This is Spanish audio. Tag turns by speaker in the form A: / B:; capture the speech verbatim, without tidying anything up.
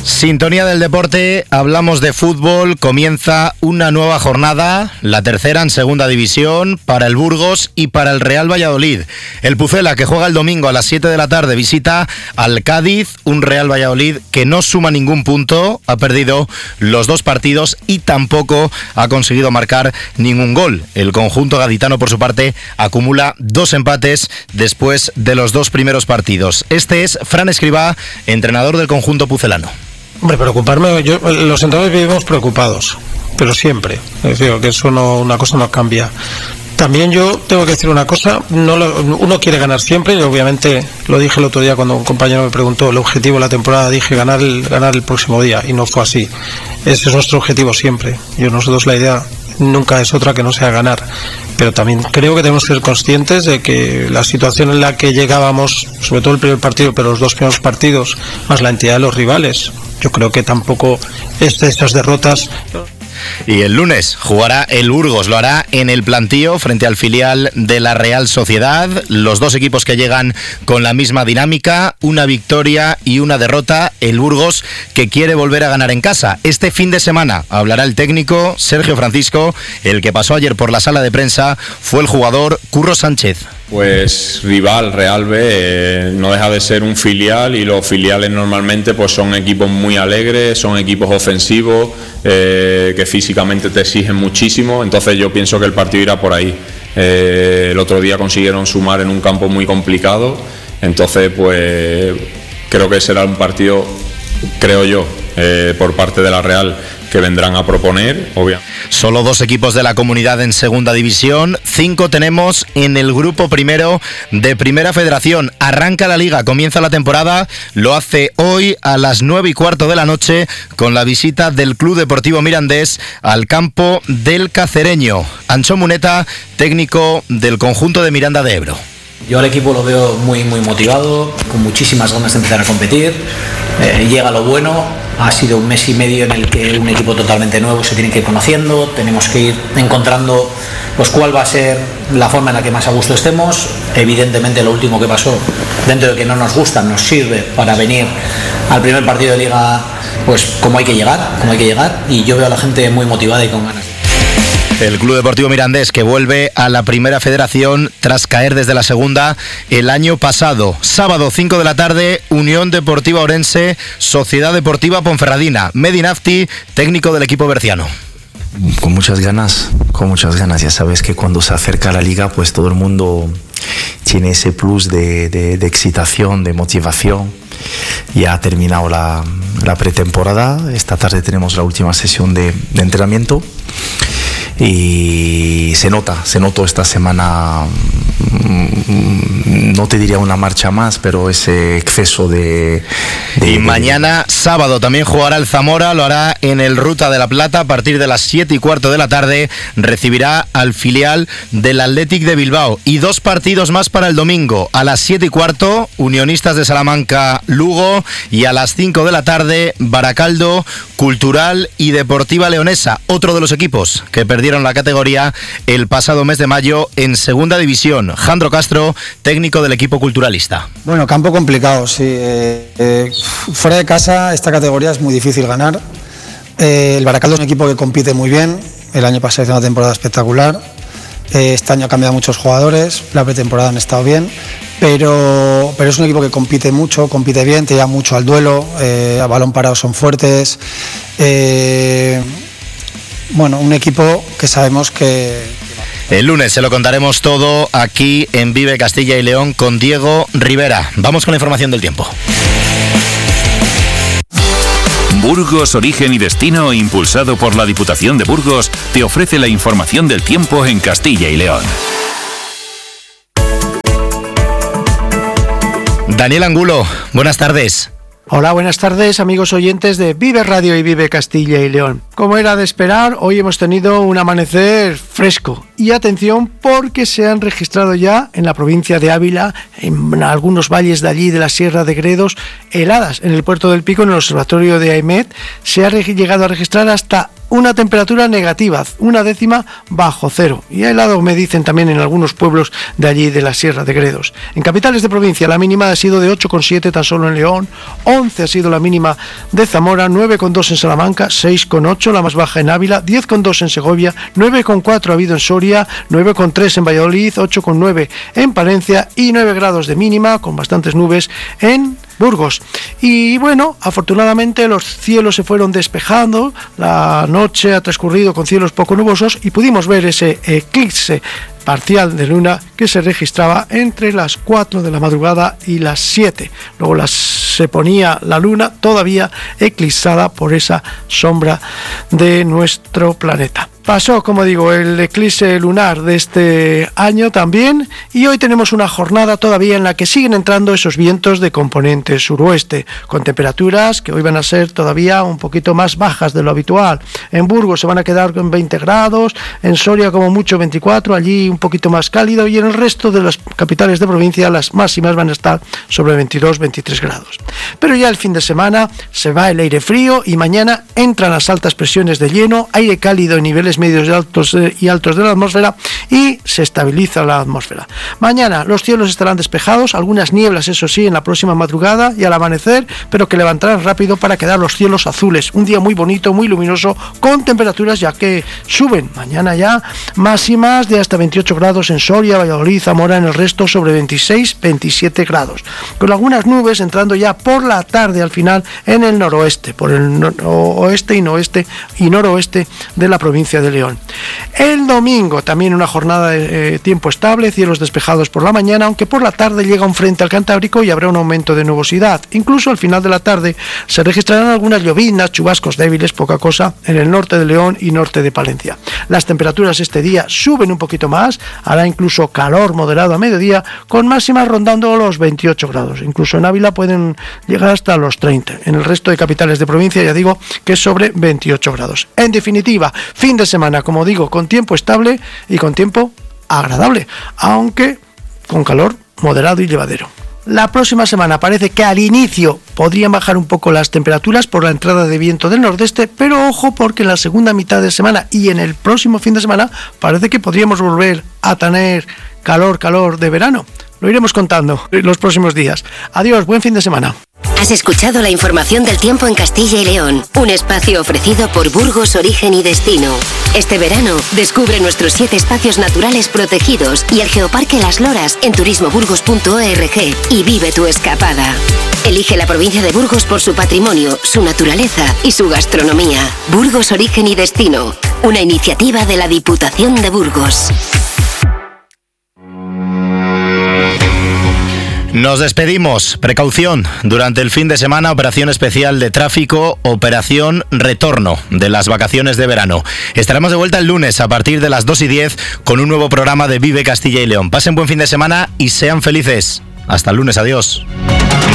A: Sintonía del deporte, hablamos de fútbol, comienza una nueva jornada, la tercera en segunda división, para el Burgos y para el Real Valladolid. El Pucela, que juega el domingo a las siete de la tarde, visita al Cádiz, un Real Valladolid que no suma ningún punto, ha perdido los dos partidos y tampoco ha conseguido marcar ningún gol. El conjunto gaditano, por su parte, acumula dos empates después de los dos primeros partidos. Este es Fran Escribá, entrenador del conjunto pucelano.
B: Hombre, preocuparme, yo, los entrenadores vivimos preocupados, pero siempre, es decir, que eso no, una cosa no cambia. También yo tengo que decir una cosa, no lo, uno quiere ganar siempre, y obviamente lo dije el otro día cuando un compañero me preguntó el objetivo de la temporada, dije ganar el, ganar el próximo día, y no fue así. Ese es nuestro objetivo siempre, y nosotros la idea nunca es otra que no sea ganar, pero también creo que tenemos que ser conscientes de que la situación en la que llegábamos, sobre todo el primer partido, pero los dos primeros partidos, más la entidad de los rivales, yo creo que tampoco es de estas derrotas.
A: Y el lunes jugará el Burgos, lo hará en el plantío frente al filial de la Real Sociedad. Los dos equipos que llegan con la misma dinámica, una victoria y una derrota. El Burgos que quiere volver a ganar en casa. Este fin de semana hablará el técnico Sergio Francisco. El que pasó ayer por la sala de prensa fue el jugador Curro Sánchez.
C: Pues rival, Real B, eh, no deja de ser un filial, y los filiales normalmente pues son equipos muy alegres, son equipos ofensivos, eh, que físicamente te exigen muchísimo, entonces yo pienso que el partido irá por ahí. Eh, el otro día consiguieron sumar en un campo muy complicado, entonces pues creo que será un partido, creo yo, eh, por parte de la Real, que vendrán a proponer, obviamente.
A: Solo dos equipos de la comunidad en segunda división, cinco tenemos en el grupo primero de Primera Federación. Arranca la liga, comienza la temporada, lo hace hoy a las nueve y cuarto de la noche con la visita del Club Deportivo Mirandés al campo del Cacereño. Ancho Muneta, técnico del conjunto de Miranda de Ebro.
D: Yo al equipo lo veo muy muy motivado, con muchísimas ganas de empezar a competir. Eh, llega lo bueno, ha sido un mes y medio en el que un equipo totalmente nuevo se tiene que ir conociendo, tenemos que ir encontrando pues cuál va a ser la forma en la que más a gusto estemos. Evidentemente lo último que pasó, dentro de que no nos gusta, nos sirve para venir al primer partido de liga pues como hay que llegar, como hay que llegar, y yo veo a la gente muy motivada y con ganas.
A: El Club Deportivo Mirandés, que vuelve a la Primera Federación tras caer desde la segunda el año pasado. Sábado, cinco de la tarde, Unión Deportiva Orense, Sociedad Deportiva Ponferradina. Medinafti, técnico del equipo berciano.
E: Con muchas ganas, con muchas ganas. Ya sabes que cuando se acerca la liga, pues todo el mundo tiene ese plus de, de, de excitación, de motivación. Ya ha terminado la, la pretemporada. Esta tarde tenemos la última sesión de, de entrenamiento. Y se nota, se notó esta semana, no te diría una marcha más, pero ese exceso de... de
A: y mañana, de... sábado, también jugará el Zamora, lo hará en el Ruta de la Plata a partir de las siete y cuarto de la tarde, recibirá al filial del Athletic de Bilbao. Y dos partidos más para el domingo, a las siete y cuarto, Unionistas de Salamanca, Lugo, y a las cinco de la tarde, Baracaldo, Cultural y Deportiva Leonesa, otro de los equipos que perdieron la categoría el pasado mes de mayo en segunda división. Jandro Castro, técnico del equipo culturalista.
F: Bueno, campo complicado, sí. Eh, eh, fuera de casa esta categoría es muy difícil ganar. Eh, el Baracaldo es un equipo que compite muy bien. El año pasado hizo una temporada espectacular. Eh, este año ha cambiado muchos jugadores. La pretemporada han estado bien. Pero, pero es un equipo que compite mucho, compite bien, te lleva mucho al duelo. Eh, a balón parado son fuertes. Eh, Bueno, un equipo que sabemos que...
A: El lunes se lo contaremos todo aquí en Vive Castilla y León con Diego Rivera. Vamos con la información del tiempo.
G: Burgos, origen y destino, impulsado por la Diputación de Burgos, te ofrece la información del tiempo en Castilla y León.
A: Daniel Angulo, buenas tardes.
H: Hola, buenas tardes, amigos oyentes de Vive Radio y Vive Castilla y León. Como era de esperar, hoy hemos tenido un amanecer fresco. Y atención, porque se han registrado ya en la provincia de Ávila, en algunos valles de allí de la Sierra de Gredos, heladas. En el Puerto del Pico, en el observatorio de AEMET, se ha llegado a registrar hasta una temperatura negativa, una décima bajo cero. Y helado me dicen también en algunos pueblos de allí de la Sierra de Gredos. En capitales de provincia la mínima ha sido de ocho coma siete tan solo en León, once ha sido la mínima de Zamora, nueve coma dos en Salamanca, seis coma ocho la más baja en Ávila, diez coma dos en Segovia, nueve coma cuatro ha habido en Soria, nueve coma tres en Valladolid, ocho coma nueve en Palencia y nueve grados de mínima con bastantes nubes en Burgos. Y bueno, afortunadamente los cielos se fueron despejando, la noche ha transcurrido con cielos poco nubosos y pudimos ver ese eclipse parcial de luna que se registraba entre las cuatro de la madrugada y las siete. Luego las, se ponía la luna todavía eclipsada por esa sombra de nuestro planeta. Pasó, como digo, el eclipse lunar de este año también y hoy tenemos una jornada todavía en la que siguen entrando esos vientos de componente suroeste, con temperaturas que hoy van a ser todavía un poquito más bajas de lo habitual. En Burgos se van a quedar con veinte grados, en Soria como mucho veinticuatro, allí un poquito más cálido y en el resto de las capitales de provincia las máximas van a estar sobre veintidós veintitrés grados. Pero ya el fin de semana se va el aire frío y mañana entran las altas presiones de hielo, aire cálido en niveles medios y altos, y altos de la atmósfera y se estabiliza la atmósfera. Mañana los cielos estarán despejados, algunas nieblas eso sí en la próxima madrugada y al amanecer, pero que levantarán rápido para quedar los cielos azules. Un día muy bonito, muy luminoso, con temperaturas ya que suben. Mañana ya máximas de hasta veintiocho grados en Soria, Valladolid, Zamora, en el resto sobre veintiséis veintisiete grados. Con algunas nubes entrando ya por la tarde al final en el noroeste, por el no- oeste y noroeste y noroeste de la provincia de León. El domingo también una jornada de eh, tiempo estable, cielos despejados por la mañana, aunque por la tarde llega un frente al Cantábrico y habrá un aumento de nubosidad. Incluso al final de la tarde se registrarán algunas lloviznas, chubascos débiles, poca cosa, en el norte de León y norte de Palencia. Las temperaturas este día suben un poquito más, hará incluso calor moderado a mediodía, con máximas rondando los veintiocho grados. Incluso en Ávila pueden llegar hasta los treinta. En el resto de capitales de provincia ya digo que es sobre veintiocho grados. En definitiva, fin de semana, como digo, con tiempo estable y con tiempo agradable, aunque con calor moderado y llevadero. La próxima semana parece que al inicio podrían bajar un poco las temperaturas por la entrada de viento del nordeste, pero ojo porque en la segunda mitad de semana y en el próximo fin de semana parece que podríamos volver a tener calor, calor de verano. Lo iremos contando en los próximos días. Adiós, buen fin de semana.
I: Has escuchado la información del tiempo en Castilla y León, un espacio ofrecido por Burgos Origen y Destino. Este verano, descubre nuestros siete espacios naturales protegidos y el Geoparque Las Loras en turismo burgos punto org y vive tu escapada. Elige la provincia de Burgos por su patrimonio, su naturaleza y su gastronomía. Burgos Origen y Destino, una iniciativa de la Diputación de Burgos.
A: Nos despedimos. Precaución. Durante el fin de semana, operación especial de tráfico, operación retorno de las vacaciones de verano. Estaremos de vuelta el lunes a partir de las dos y diez con un nuevo programa de Vive Castilla y León. Pasen buen fin de semana y sean felices. Hasta el lunes. Adiós.